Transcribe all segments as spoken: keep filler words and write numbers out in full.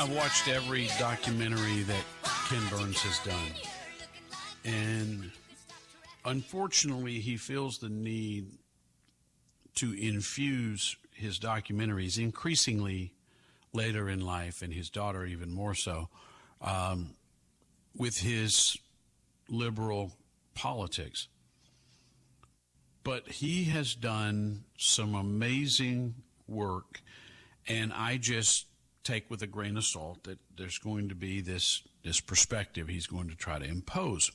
I've watched every documentary that Ken Burns has done. And unfortunately, he feels the need to infuse his documentaries increasingly later in life, and his daughter even more so, um, with his liberal politics. But he has done some amazing work, and I just take with a grain of salt that there's going to be this, this perspective he's going to try to impose.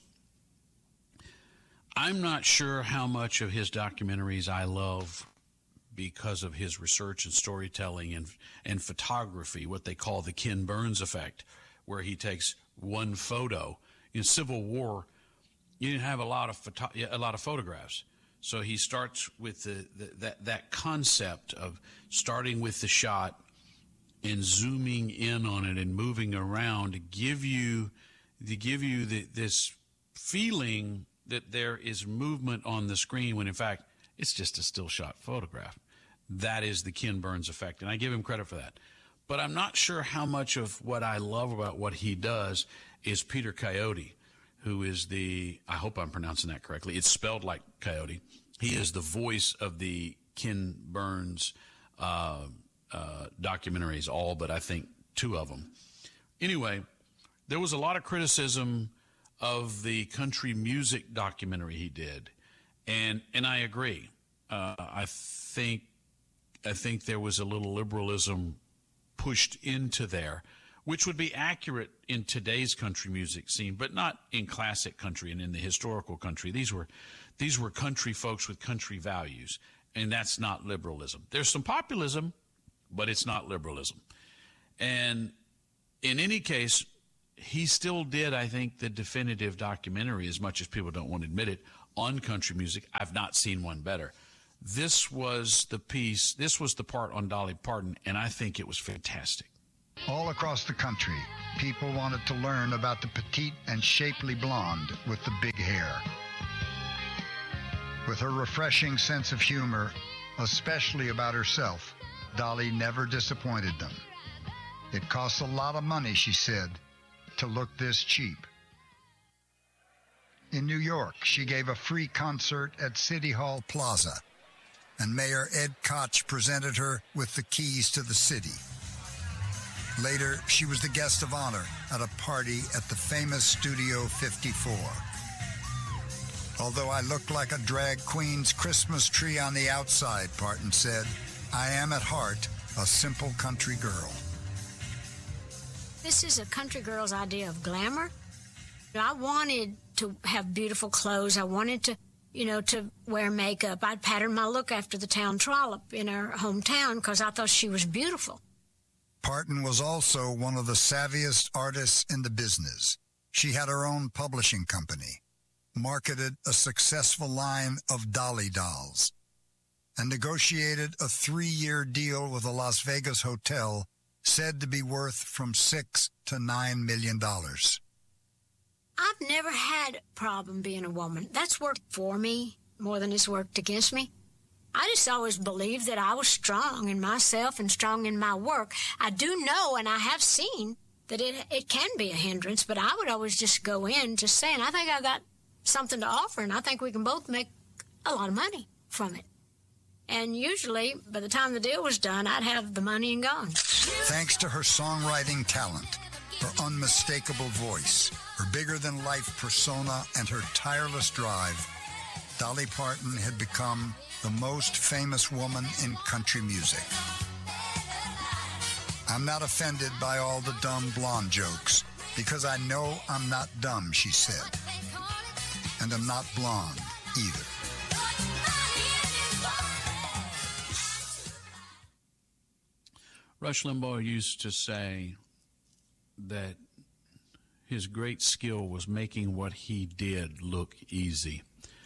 I'm not sure how much of his documentaries I love because of his research and storytelling and, and photography, what they call the Ken Burns effect, where he takes one photo. In Civil War, you didn't have a lot of photo- a lot of photographs. So he starts with the, the, that, that concept of starting with the shot and zooming in on it and moving around to give you, to give you the, this feeling that there is movement on the screen when in fact it's just a still shot photograph. That is the Ken Burns effect, and I give him credit for that. But I'm not sure how much of what I love about what he does is Peter Coyote, who is the, I hope I'm pronouncing that correctly, it's spelled like coyote. He is the voice of the Ken Burns uh, uh, documentaries, all but I think two of them. Anyway, there was a lot of criticism of the country music documentary he did, and and I agree. Uh, I think I think there was a little liberalism pushed into there, which would be accurate in today's country music scene, but not in classic country and in the historical country. These were these were country folks with country values, and that's not liberalism. There's some populism, but it's not liberalism. And in any case, he still did, I think, the definitive documentary, as much as people don't want to admit it, on country music. I've not seen one better. This was the piece, this was the part on Dolly Parton, and I think it was fantastic. All across the country, people wanted to learn about the petite and shapely blonde with the big hair. With her refreshing sense of humor, especially about herself, Dolly never disappointed them. It costs a lot of money, she said, to look this cheap. In New York, she gave a free concert at City Hall Plaza, and Mayor Ed Koch presented her with the keys to the city. Later, she was the guest of honor at a party at the famous Studio fifty-four. Although I look like a drag queen's Christmas tree on the outside, Parton said, I am at heart a simple country girl. This is a country girl's idea of glamour. I wanted to have beautiful clothes. I wanted to, you know, to wear makeup. I'd pattern my look after the town trollop in her hometown because I thought she was beautiful. Parton was also one of the savviest artists in the business. She had her own publishing company, marketed a successful line of Dolly dolls, and negotiated a three-year deal with a Las Vegas hotel said to be worth from six to nine million dollars. I've never had a problem being a woman. That's worked for me more than it's worked against me. I just always believed that I was strong in myself and strong in my work. I do know, and I have seen, that it it can be a hindrance, but I would always just go in just saying, I think I got something to offer, and I think we can both make a lot of money from it. And usually, by the time the deal was done, I'd have the money and gone. Thanks to her songwriting talent, her unmistakable voice, her bigger-than-life persona, and her tireless drive, Dolly Parton had become the most famous woman in country music. I'm not offended by all the dumb blonde jokes, because I know I'm not dumb, she said. And I'm not blonde either. Rush Limbaugh used to say that his great skill was making what he did look easy.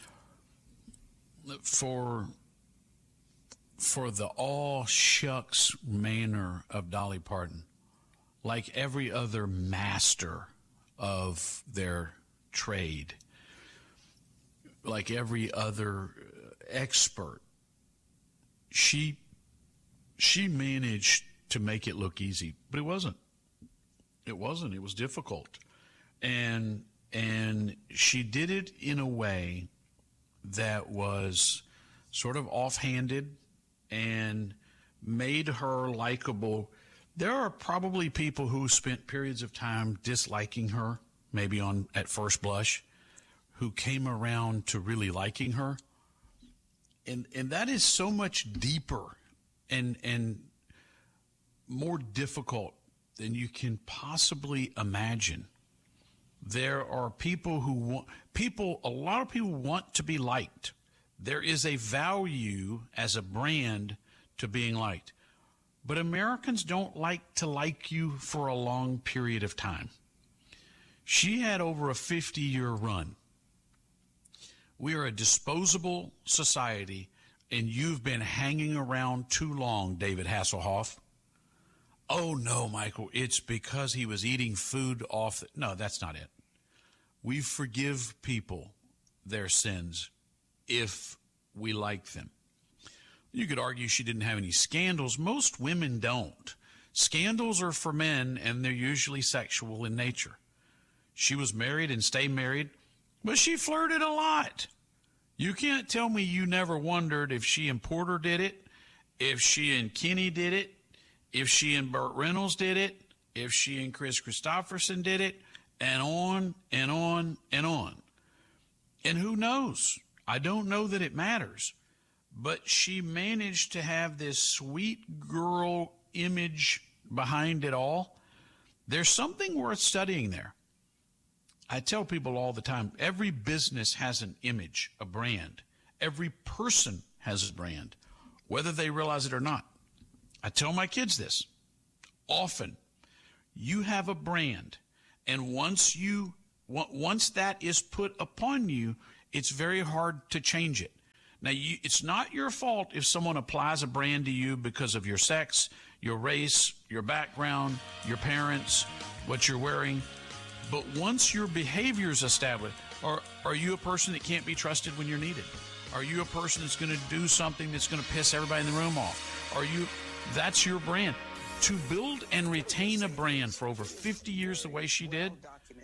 For, for the all-shucks manner of Dolly Parton, like every other master of their trade, like every other expert, she she managed to make it look easy, but it wasn't. It wasn't. It was difficult. And and she did it in a way that was sort of offhanded and made her likable. There are probably people who spent periods of time disliking her, maybe on at first blush, who came around to really liking her. And and that is so much deeper and and more difficult than you can possibly imagine. There are people who want, people, a lot of people want to be liked. There is a value as a brand to being liked. But Americans don't like to like you for a long period of time. She had over a fifty-year run. We are a disposable society, and you've been hanging around too long, David Hasselhoff. Oh, no, Michael, it's because he was eating food off. The, no, that's not it. We forgive people their sins if we like them. You could argue she didn't have any scandals. Most women don't. Scandals are for men, and they're usually sexual in nature. She was married and stayed married, but she flirted a lot. You can't tell me you never wondered if she and Porter did it, if she and Kenny did it, if she and Burt Reynolds did it, if she and Chris Christopherson did it, and on and on and on. And who knows? I don't know that it matters. But she managed to have this sweet girl image behind it all. There's something worth studying there. I tell people all the time, every business has an image, a brand. Every person has a brand, whether they realize it or not. I tell my kids this often. You have a brand, and once you once that is put upon you, it's very hard to change it. Now, you, it's not your fault if someone applies a brand to you because of your sex, your race, your background, your parents, what you're wearing. But once your behavior is established, are, are you a person that can't be trusted when you're needed? Are you a person that's going to do something that's going to piss everybody in the room off? Are you? That's your brand. To build and retain a brand for over fifty years the way she did,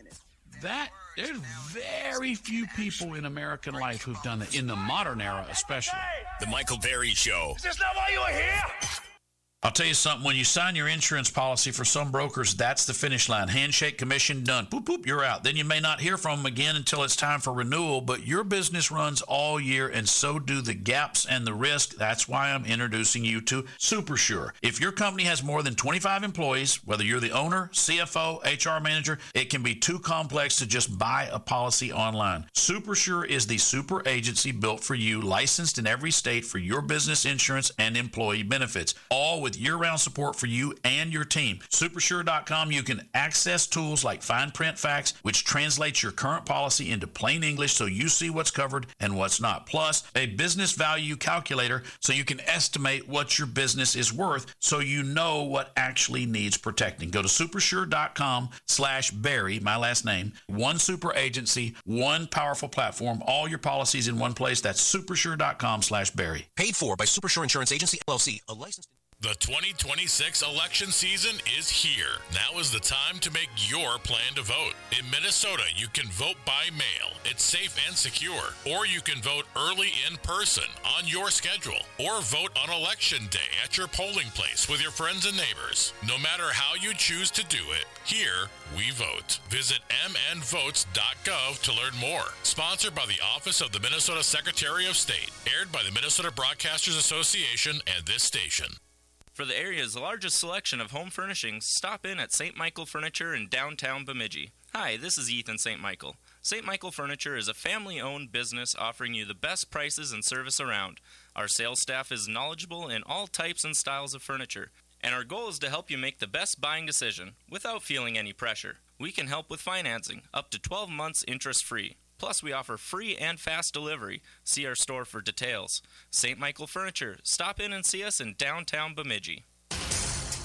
that there's very few people in American life who've done it, in the modern era especially. The Michael Berry Show. Is this not why you were here? I'll tell you something. When you sign your insurance policy, for some brokers, that's the finish line. Handshake, commission, done. Boop, boop, you're out. Then you may not hear from them again until it's time for renewal, but your business runs all year, and so do the gaps and the risk. That's why I'm introducing you to SuperSure. If your company has more than twenty-five employees, whether you're the owner, C F O, H R manager, it can be too complex to just buy a policy online. SuperSure is the super agency built for you, licensed in every state for your business insurance and employee benefits, all with with year-round support for you and your team. Supersure dot com, you can access tools like Fine Print Facts, which translates your current policy into plain English so you see what's covered and what's not. Plus, a business value calculator so you can estimate what your business is worth so you know what actually needs protecting. Go to Supersure dot com slash Barry, my last name. One super agency, one powerful platform, all your policies in one place. That's Supersure dot com slash Barry. Paid for by Supersure Insurance Agency, L L C, a licensed... The twenty twenty-six election season is here. Now is the time to make your plan to vote. In Minnesota, you can vote by mail. It's safe and secure. Or you can vote early in person on your schedule. Or vote on election day at your polling place with your friends and neighbors. No matter how you choose to do it, here we vote. Visit m n votes dot gov to learn more. Sponsored by the Office of the Minnesota Secretary of State. Aired by the Minnesota Broadcasters Association and this station. For the area's largest selection of home furnishings, stop in at Saint Michael Furniture in downtown Bemidji. Hi, this is Ethan Saint Michael. Saint Michael Furniture is a family-owned business offering you the best prices and service around. Our sales staff is knowledgeable in all types and styles of furniture, and our goal is to help you make the best buying decision without feeling any pressure. We can help with financing, up to twelve months interest-free. Plus, we offer free and fast delivery. See our store for details. Saint Michael Furniture. Stop in and see us in downtown Bemidji.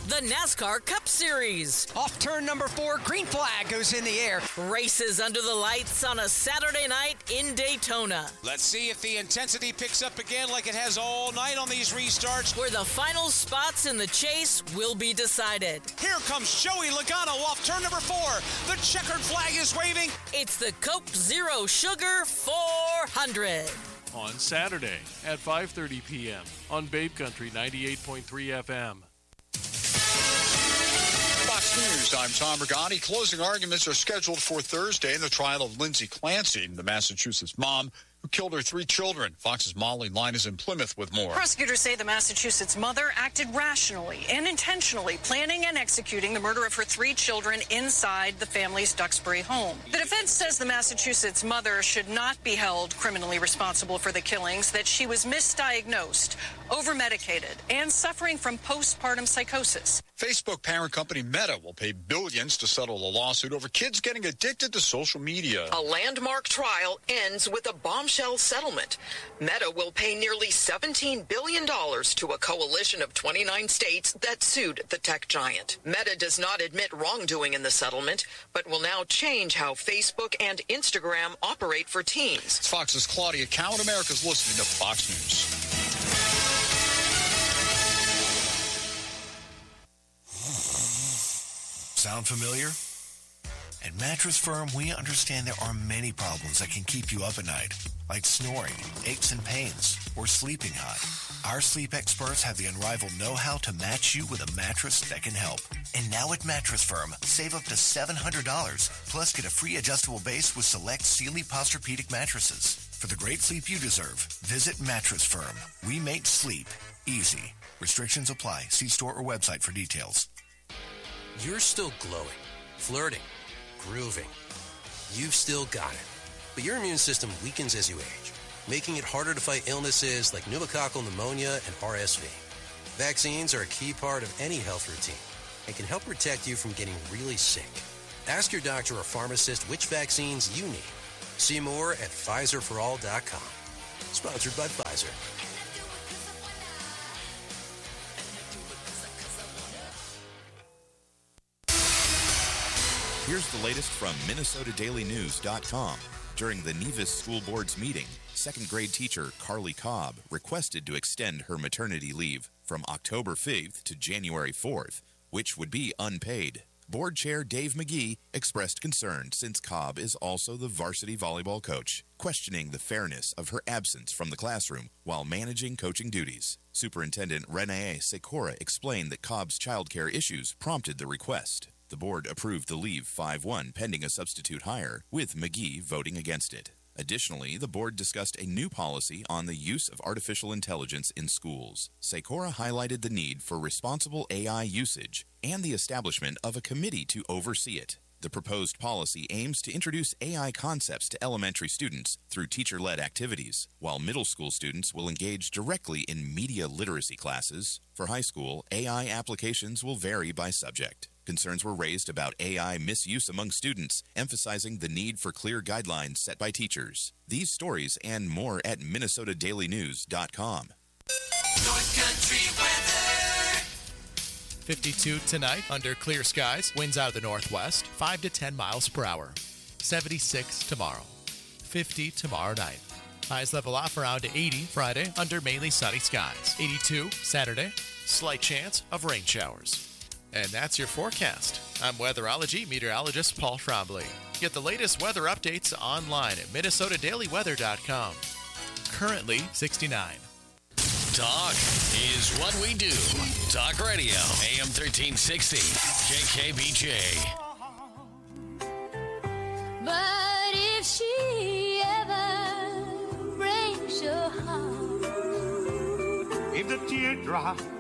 The NASCAR Cup Series. Off turn number four, green flag goes in the air. Races under the lights on a Saturday night in Daytona. Let's see if the intensity picks up again like it has all night on these restarts. Where the final spots in the chase will be decided. Here comes Joey Logano off turn number four. The checkered flag is waving. It's the Coke Zero Sugar four hundred. On Saturday at five thirty p.m. on Babe Country ninety-eight point three F M. Fox News, I'm Tom Regani. Closing arguments are scheduled for Thursday in the trial of Lindsay Clancy, the Massachusetts mom who killed her three children. Fox's Molly Line is in Plymouth with more. Prosecutors say the Massachusetts mother acted rationally and intentionally, planning and executing the murder of her three children inside the family's Duxbury home. The defense says the Massachusetts mother should not be held criminally responsible for the killings, that she was misdiagnosed, over-medicated, and suffering from postpartum psychosis. Facebook parent company Meta will pay billions to settle a lawsuit over kids getting addicted to social media. A landmark trial ends with a bombshell settlement. Meta will pay nearly seventeen billion dollars to a coalition of twenty-nine states that sued the tech giant. Meta does not admit wrongdoing in the settlement, but will now change how Facebook and Instagram operate for teens. It's Fox's Claudia Cowan. America's listening to Fox News. Sound familiar? At Mattress Firm, we understand there are many problems that can keep you up at night, like snoring, aches and pains, or sleeping hot. Our sleep experts have the unrivaled know-how to match you with a mattress that can help. And now at Mattress Firm, save up to seven hundred dollars, plus get a free adjustable base with select Sealy Posturepedic mattresses. For the great sleep you deserve, visit Mattress Firm. We make sleep easy. Restrictions apply. See store or website for details. You're still glowing, flirting, grooving. You've still got it. But your immune system weakens as you age, making it harder to fight illnesses like pneumococcal pneumonia and R S V. Vaccines are a key part of any health routine and can help protect you from getting really sick. Ask your doctor or pharmacist which vaccines you need. See more at Pfizer for all dot com. Sponsored by Pfizer. Here's the latest from Minnesota Daily News dot com. During the Nevis School Board's meeting, second grade teacher Carly Cobb requested to extend her maternity leave from October fifth to January fourth, which would be unpaid. Board Chair Dave McGee expressed concern since Cobb is also the varsity volleyball coach, questioning the fairness of her absence from the classroom while managing coaching duties. Superintendent Renee Secora explained that Cobb's childcare issues prompted the request. The board approved the leave five one pending a substitute hire, with McGee voting against it. Additionally, the board discussed a new policy on the use of artificial intelligence in schools. Secora highlighted the need for responsible A I usage and the establishment of a committee to oversee it. The proposed policy aims to introduce A I concepts to elementary students through teacher-led activities, while middle school students will engage directly in media literacy classes. For high school, A I applications will vary by subject. Concerns were raised about A I misuse among students, emphasizing the need for clear guidelines set by teachers. These stories and more at Minnesota Daily News dot com. North Country weather. fifty-two tonight under clear skies. Winds out of the northwest, five to ten miles per hour. seventy-six tomorrow. fifty tomorrow night. Highs level off around eighty Friday under mainly sunny skies. eighty-two Saturday. Slight chance of rain showers. And that's your forecast. I'm weatherology meteorologist Paul Trombley. Get the latest weather updates online at Minnesota Daily Weather dot com. Currently sixty-nine. Talk is what we do. Talk Radio, A M thirteen sixty, K K B J. But if she ever breaks your heart, if the teardrop